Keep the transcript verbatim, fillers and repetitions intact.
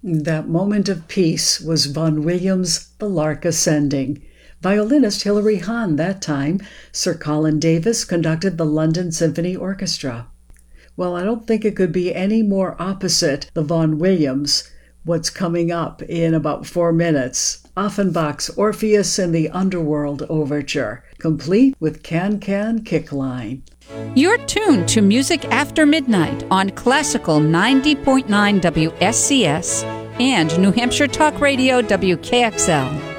That moment of peace was Vaughan Williams' The Lark Ascending. Violinist Hilary Hahn that time. Sir Colin Davis conducted the London Symphony Orchestra. Well, I don't think it could be any more opposite the Vaughan Williams. What's coming up in about four minutes? Offenbach's Orpheus in the Underworld Overture, complete with can-can kick line. You're tuned to Music After Midnight on Classical ninety point nine W S C S and New Hampshire Talk Radio W K X L.